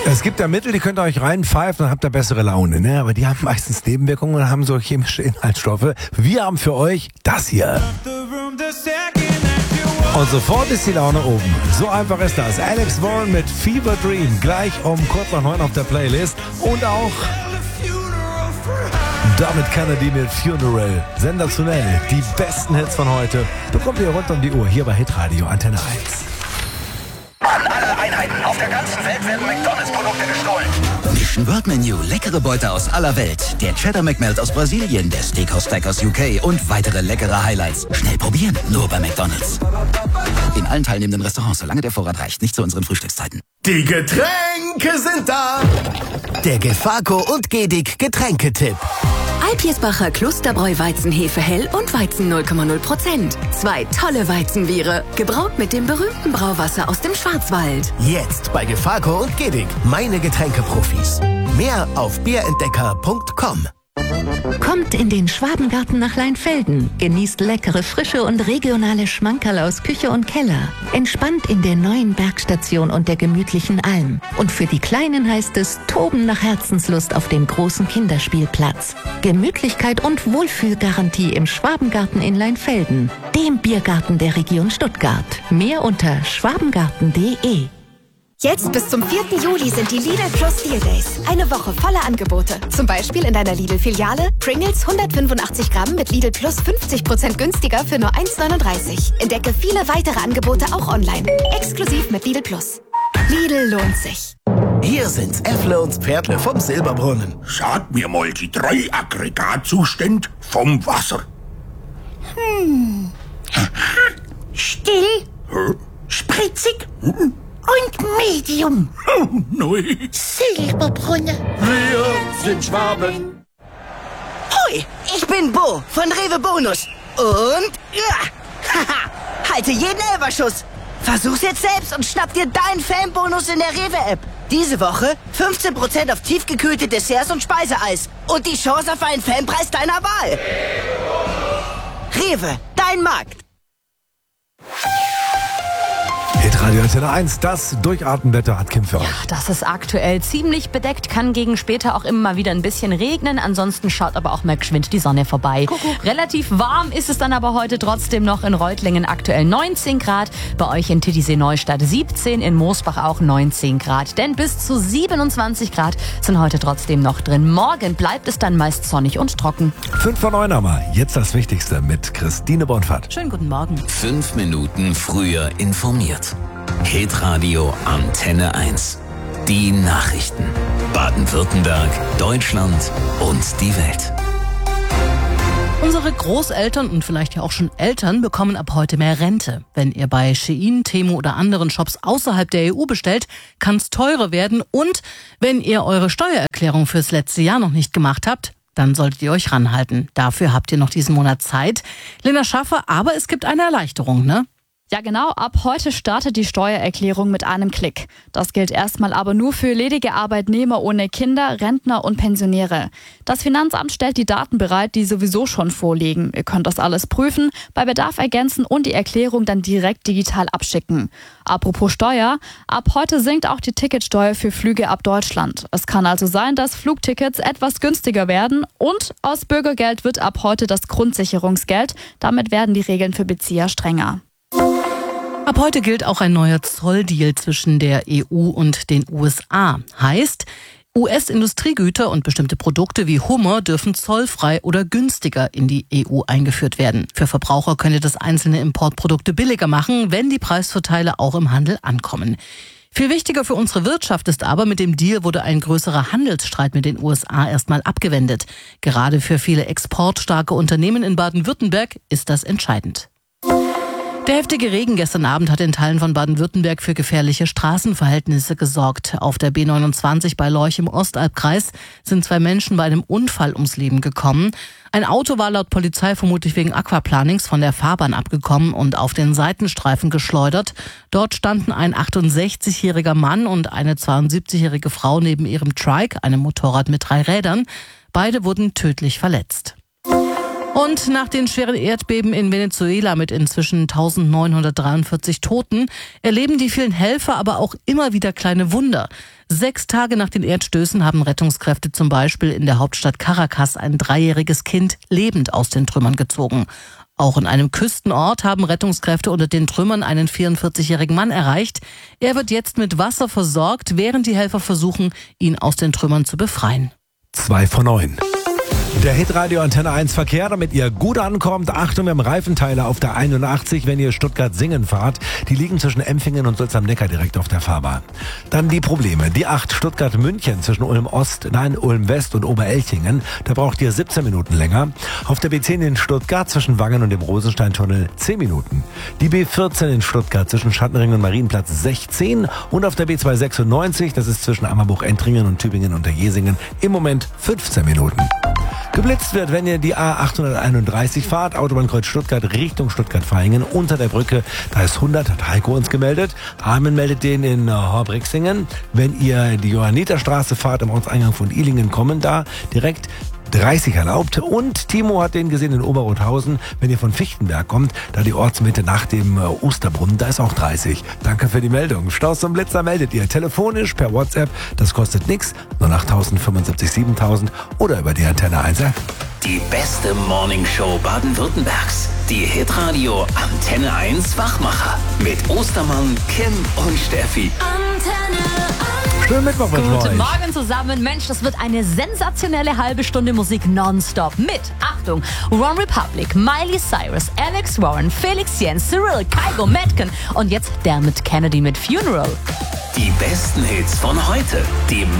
Es gibt ja Mittel, die könnt ihr euch reinpfeifen, dann habt ihr bessere Laune, ne? Aber die haben meistens Nebenwirkungen und haben so chemische Inhaltsstoffe. Wir haben für euch das hier. Und sofort ist die Laune oben. So einfach ist das. Alex Warren mit Fever Dream, gleich um kurz nach 9 auf der Playlist. Und auch Damit Kennedy mit Funeral. Sensationell. Die besten Hits von heute bekommt ihr rund um die Uhr hier bei Hitradio Antenne 1. An alle Einheiten auf der ganzen Welt werden McDonalds-Produkte gestohlen. Mission World Menu, leckere Beute aus aller Welt. Der Cheddar McMelt aus Brasilien, der Steakhouse Stack aus UK und weitere leckere Highlights. Schnell probieren, nur bei McDonalds. In allen teilnehmenden Restaurants, solange der Vorrat reicht, nicht zu unseren Frühstückszeiten. Die Getränke sind da. Der Gefako und Gedig Getränketipp. Alpirsbacher Klosterbräu Weizenhefe hell und Weizen 0,0%. 2 tolle Weizenbiere, gebraut mit dem berühmten Brauwasser aus dem Schwarzwald. Jetzt bei Gefako und Gedig, meine Getränkeprofis. Mehr auf bierentdecker.com. Kommt in den Schwabengarten nach Leinfelden. Genießt leckere, frische und regionale Schmankerl aus Küche und Keller. Entspannt in der neuen Bergstation und der gemütlichen Alm. Und für die Kleinen heißt es Toben nach Herzenslust auf dem großen Kinderspielplatz. Gemütlichkeit und Wohlfühlgarantie im Schwabengarten in Leinfelden, dem Biergarten der Region Stuttgart. Mehr unter schwabengarten.de. Jetzt bis zum 4. Juli sind die Lidl Plus Deal Days. Eine Woche voller Angebote. Zum Beispiel in deiner Lidl-Filiale Pringles 185 Gramm mit Lidl Plus 50% günstiger für nur 1,39. Entdecke viele weitere Angebote auch online. Exklusiv mit Lidl Plus. Lidl lohnt sich. Hier sind Äffle und Pferdle vom Silberbrunnen. Sag mir mal die 3 Aggregatzustände vom Wasser. Still, spritzig und Medium. Nein. Silberbrunnen. Wir sind Schwaben. Hui, ich bin Bo von Rewe Bonus. Und halte jeden Elferschuss. Versuch's jetzt selbst und schnapp dir deinen Fanbonus in der Rewe-App. Diese Woche 15% auf tiefgekühlte Desserts und Speiseeis. Und die Chance auf einen Fanpreis deiner Wahl. Rewe, dein Markt. Hitradio Antenne 1, das Durchatmenwetter hat Kim für euch. Ja, das ist aktuell ziemlich bedeckt, kann gegen später auch immer mal wieder ein bisschen regnen. Ansonsten schaut aber auch mal geschwind die Sonne vorbei. Kuckuck. Relativ warm ist es dann aber heute trotzdem noch in Reutlingen, aktuell 19 Grad. Bei euch in Titisee-Neustadt 17, in Moosbach auch 19 Grad. Denn bis zu 27 Grad sind heute trotzdem noch drin. Morgen bleibt es dann meist sonnig und trocken. 5 vor 9 haben wir. Jetzt das Wichtigste mit Christine Bonfahrt. Schönen guten Morgen. 5 Minuten früher informiert. Hitradio Antenne 1. Die Nachrichten. Baden-Württemberg, Deutschland und die Welt. Unsere Großeltern und vielleicht ja auch schon Eltern bekommen ab heute mehr Rente. Wenn ihr bei Shein, Temu oder anderen Shops außerhalb der EU bestellt, kann es teurer werden. Und wenn ihr eure Steuererklärung fürs letzte Jahr noch nicht gemacht habt, dann solltet ihr euch ranhalten. Dafür habt ihr noch diesen Monat Zeit. Lena Schaffer, aber es gibt eine Erleichterung, ne? Ja genau, ab heute startet die Steuererklärung mit einem Klick. Das gilt erstmal aber nur für ledige Arbeitnehmer ohne Kinder, Rentner und Pensionäre. Das Finanzamt stellt die Daten bereit, die sowieso schon vorliegen. Ihr könnt das alles prüfen, bei Bedarf ergänzen und die Erklärung dann direkt digital abschicken. Apropos Steuer, ab heute sinkt auch die Ticketsteuer für Flüge ab Deutschland. Es kann also sein, dass Flugtickets etwas günstiger werden und aus Bürgergeld wird ab heute das Grundsicherungsgeld. Damit werden die Regeln für Bezieher strenger. Ab heute gilt auch ein neuer Zolldeal zwischen der EU und den USA. Heißt, US-Industriegüter und bestimmte Produkte wie Hummer dürfen zollfrei oder günstiger in die EU eingeführt werden. Für Verbraucher könnte das einzelne Importprodukte billiger machen, wenn die Preisvorteile auch im Handel ankommen. Viel wichtiger für unsere Wirtschaft ist aber, mit dem Deal wurde ein größerer Handelsstreit mit den USA erstmal abgewendet. Gerade für viele exportstarke Unternehmen in Baden-Württemberg ist das entscheidend. Der heftige Regen gestern Abend hat in Teilen von Baden-Württemberg für gefährliche Straßenverhältnisse gesorgt. Auf der B29 bei Lorch im Ostalbkreis sind 2 Menschen bei einem Unfall ums Leben gekommen. Ein Auto war laut Polizei vermutlich wegen Aquaplanings von der Fahrbahn abgekommen und auf den Seitenstreifen geschleudert. Dort standen ein 68-jähriger Mann und eine 72-jährige Frau neben ihrem Trike, einem Motorrad mit 3 Rädern. Beide wurden tödlich verletzt. Und nach den schweren Erdbeben in Venezuela mit inzwischen 1943 Toten erleben die vielen Helfer aber auch immer wieder kleine Wunder. 6 Tage nach den Erdstößen haben Rettungskräfte zum Beispiel in der Hauptstadt Caracas ein 3-jähriges Kind lebend aus den Trümmern gezogen. Auch in einem Küstenort haben Rettungskräfte unter den Trümmern einen 44-jährigen Mann erreicht. Er wird jetzt mit Wasser versorgt, während die Helfer versuchen, ihn aus den Trümmern zu befreien. 2 von 9. Der Hitradio Antenne 1 Verkehr, damit ihr gut ankommt. Achtung, wir haben Reifenteile auf der 81, wenn ihr Stuttgart-Singen fahrt. Die liegen zwischen Empfingen und Sulz am Neckar direkt auf der Fahrbahn. Dann die Probleme. Die 8 Stuttgart-München zwischen Ulm-West und Oberelchingen. Da braucht ihr 17 Minuten länger. Auf der B10 in Stuttgart zwischen Wangen und dem Rosensteintunnel 10 Minuten. Die B14 in Stuttgart zwischen Schattenring und Marienplatz 16. Und auf der B296, das ist zwischen Ammerbuch-Entringen und Tübingen unter Jesingen, im Moment 15 Minuten. Geblitzt wird, wenn ihr die A831 fahrt, Autobahnkreuz Stuttgart Richtung Stuttgart-Vaihingen unter der Brücke. Da ist 100, hat Heiko uns gemeldet. Armin meldet den in Horbrixingen. Wenn ihr die Johanniterstraße fahrt, am Ortseingang von Ilingen kommen, da direkt 30 erlaubt. Und Timo hat den gesehen in Oberrothausen, wenn ihr von Fichtenberg kommt, da die Ortsmitte nach dem Osterbrunnen, da ist auch 30. Danke für die Meldung. Staus und Blitzer meldet ihr telefonisch per WhatsApp, das kostet nichts, nur nach 1075 7000 oder über die Antenne 1 App. Die beste Morningshow Baden-Württembergs. Die Hitradio Antenne 1 Wachmacher. Mit Ostermann, Kim und Steffi. Schönen Mittwoch mit euch. Guten Morgen zusammen. Mensch, das wird eine sensationelle halbe Stunde Musik nonstop. Mit, Achtung, One Republic, Miley Cyrus, Alex Warren, Felix Jens, Cyril, Kygo, Madken und jetzt Dermot Kennedy mit Funeral. Die besten Hits von heute. Die